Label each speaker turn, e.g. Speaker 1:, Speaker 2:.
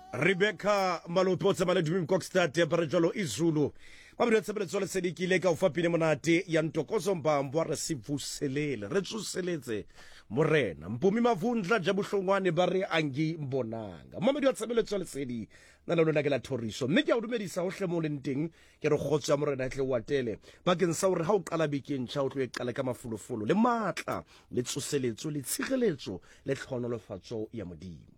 Speaker 1: Rebecca Malopotsa Maledumi Kokstad Parajolo Izulu. Mabri tsebetso le sedikile ka ufapile monate ya Ntokozo Mbambo re sivuselele re tsuseletse morena mpumi mavundla jabuhlongwane bare angi mbonanga mama di tsebetso le sedi na lona ke la thoriso mme ke a dumedisa hohle mo le nteng ke re khotsa morena tle watele bakeng sa hore ha o qala bikeng tša o tlo e qala ka mafulofolo le matla le tsuseletso le tshigeletso le tlhonolofatso ya modimo